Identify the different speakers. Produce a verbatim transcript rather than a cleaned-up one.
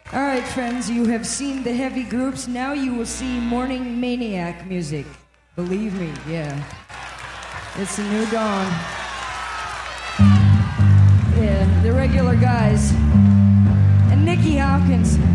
Speaker 1: All right, friends, you have seen the heavy groups. Now you will see Morning Maniac music. Believe me, yeah. It's a new dawn. Yeah, the regular guys. And Nicky Hopkins.